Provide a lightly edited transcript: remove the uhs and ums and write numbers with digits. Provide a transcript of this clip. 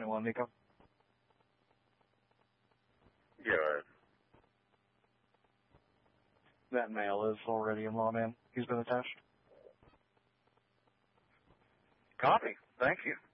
21, Nico. Yeah, all right. That male is already in law, man. He's been attached. Copy. Thank you.